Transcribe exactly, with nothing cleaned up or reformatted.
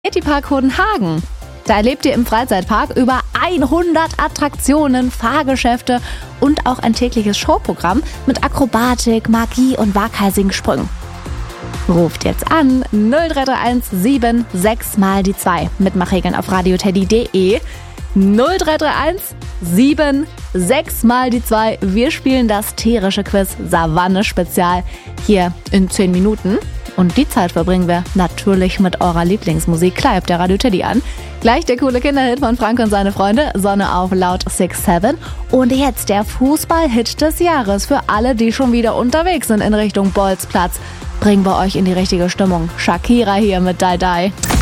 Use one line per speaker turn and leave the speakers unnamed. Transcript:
Park Hodenhagen. Da erlebt ihr im Freizeitpark über hundert Attraktionen, Fahrgeschäfte und auch ein tägliches Showprogramm mit Akrobatik, Magie und waghalsigen Sprüngen. Ruft jetzt an null drei drei eins sieben sechs mal die zwei. Mitmachregeln auf radioteddy punkt de. null drei drei eins sieben sechs mal die zwei. Wir spielen das tierische Quiz Savanne Spezial hier in zehn Minuten. Und die Zeit verbringen wir natürlich mit eurer Lieblingsmusik. Klar, habt ihr Radio Teddy an. Gleich der coole Kinderhit von Frank und seine Freunde, Sonne auf laut sechs sieben. Und jetzt der Fußballhit des Jahres für alle, die schon wieder unterwegs sind in Richtung Bolzplatz. Bringen wir euch in die richtige Stimmung. Shakira hier mit Die Die.